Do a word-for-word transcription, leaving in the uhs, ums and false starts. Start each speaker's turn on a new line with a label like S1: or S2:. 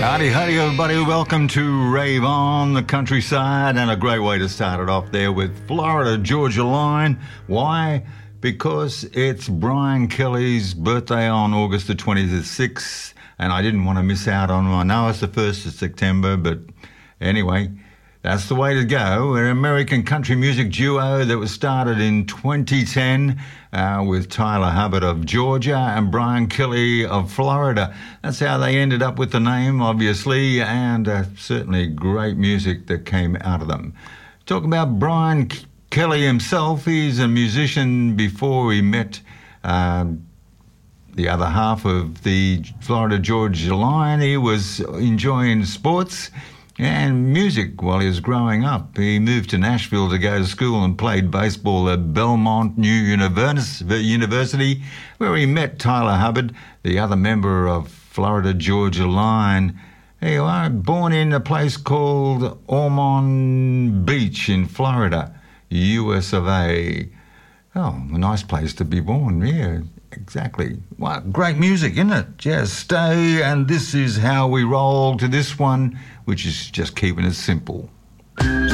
S1: Howdy, howdy, everybody. Welcome to Rave On the Countryside, and a great way to start it off there with Florida Georgia Line. Why? Because it's Brian Kelly's birthday on August the twenty-sixth, and I didn't want to miss out on him. I know it's the first of September, but anyway, that's the way to go. We're an American country music duo that was started in twenty ten uh, with Tyler Hubbard of Georgia and Brian Kelly of Florida. That's how they ended up with the name, obviously, and uh, certainly great music that came out of them. Talk about Brian Kelly himself. He's a musician before he met uh, the other half of the Florida Georgia Line. He was enjoying sports and music while he was growing up. He moved to Nashville to go to school and played baseball at Belmont New University, where he met Tyler Hubbard, the other member of Florida Georgia Line. He was born in a place called Ormond Beach in Florida, U S of A. Oh, a nice place to be born, yeah. Exactly. Well, great music, isn't it? Just stay, and this is how we roll to this one, which is just keeping it simple.